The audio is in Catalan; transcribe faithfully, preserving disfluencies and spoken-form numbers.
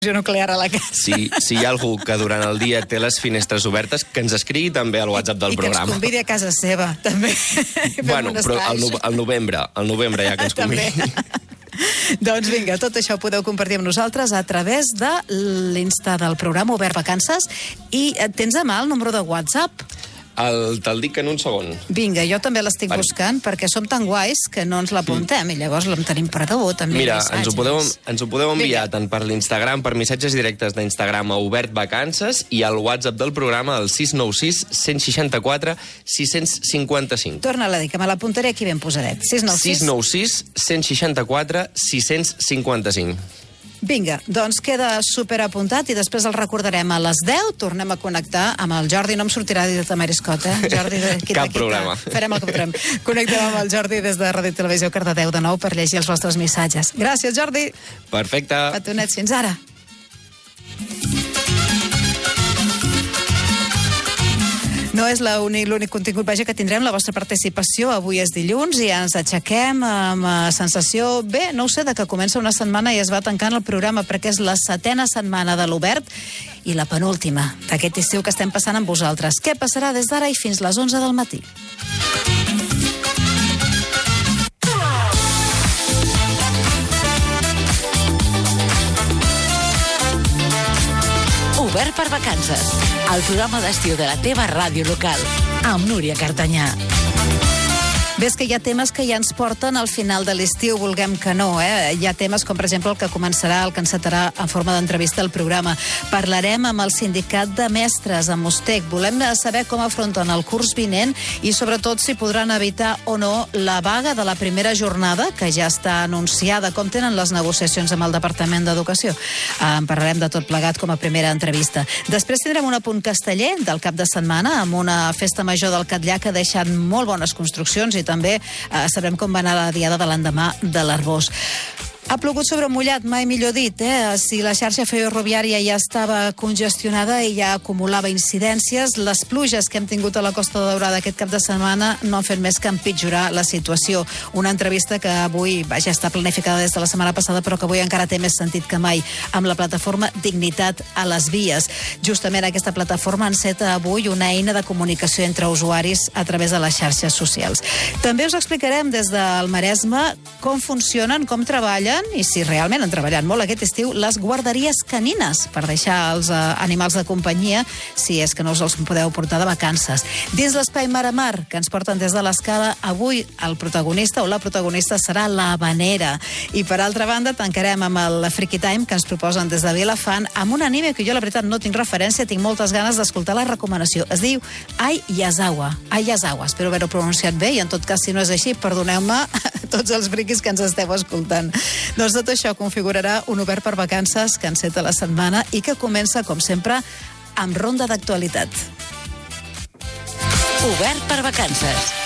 nuclear a la casa. Si, si hi ha algú que durant el dia té les finestres obertes, que ens escrigui també al WhatsApp del I programa. I que ens convidi a casa seva, també. Bueno, però al, no, al novembre, al novembre ja que ens convidi. Doncs vinga, tot això ho podeu compartir amb nosaltres a través de l'Insta del programa Obert Vacances. I tens a mà el número de WhatsApp? El, te'l dic en un segon. Vinga, jo també l'estic per... buscant, perquè som tan guais que no ens l'apuntem, mm. i llavors l'en tenim perdut. Mira, ens ho, podeu, ens ho podeu enviar Vinga. tant per l'Instagram, per missatges directes d'Instagram a Obert Vacances, i al WhatsApp del programa al sis nou sis, cent seixanta-quatre, sis cents cinquanta-cinc. Torna-la a dir, que me l'apuntaré aquí ben posadet. sis nou sis, sis nou sis, cent seixanta-quatre, sis cents cinquanta-cinc. Vinga, doncs queda superapuntat i després el recordarem a les deu. Tornem a connectar amb el Jordi. No em sortirà dit de Mariscot, eh? Jordi, de, quita, Cap quita. problema. Farem el que podrem. Connectem amb el Jordi des de Ràdio Televisió Cardedeu de nou per llegir els vostres missatges. Gràcies, Jordi. Perfecte. Petonets, fins ara. No és l'únic contingut, vaja, que tindrem la vostra participació. Avui és dilluns i ja ens aixequem amb sensació, bé, no ho sé, de que comença una setmana i es va tancant el programa, perquè és la setena setmana de l'Obert i la penúltima d'aquest estiu que estem passant amb vosaltres. Què passarà des d'ara i fins les onze del matí? Obert per Vacances, el programa d'estiu de la teva ràdio local, amb Núria Cartanyà. Ves que hi ha temes que ja ens porten al final de l'estiu, vulguem que no, eh? Hi ha temes com, per exemple, el que començarà, el que encetarà en forma d'entrevista al programa. Parlarem amb el sindicat de mestres, amb Mostec. Volem saber com afronten el curs vinent i, sobretot, si podran evitar o no la vaga de la primera jornada, que ja està anunciada. Com tenen les negociacions amb el Departament d'Educació? En parlarem de tot plegat com a primera entrevista. Després tindrem un apunt casteller del cap de setmana, amb una festa major del Catllà que ha deixat molt bones construccions i també eh, sabrem com va anar la diada de l'endemà de l'Arbós. Ha plogut sobre mullat, mai millor dit, eh? Si la xarxa ferroviària ja estava congestionada i ja acumulava incidències, les pluges que hem tingut a la Costa Daurada aquest cap de setmana no han fet més que empitjorar la situació. Una entrevista que avui, vaja, està planificada des de la setmana passada, però que avui encara té més sentit que mai, amb la plataforma Dignitat a les Vies. Justament aquesta plataforma enceta avui una eina de comunicació entre usuaris a través de les xarxes socials. També us explicarem des del Maresme com funcionen, com treballen i si realment han treballat molt aquest estiu les guarderies canines per deixar els uh, animals de companyia si és que no us els podeu portar de vacances. Dins l'espai Mar a Mar, que ens porten des de l'Escala, avui el protagonista o la protagonista serà la Vanera. I per altra banda tancarem amb el Freaky Time que ens proposen des de Vilafant amb un anime que jo la veritat no tinc referència, tinc moltes ganes d'escoltar la recomanació. Es diu Ai Yazawa. Ai Yazawa, espero haver-ho pronunciat bé i en tot cas si no és així, perdoneu-me tots els friquis que ens esteu escoltant. Doncs tot això configurarà un Obert per Vacances que enceta la setmana i que comença, com sempre, amb ronda d'actualitat. Obert per Vacances.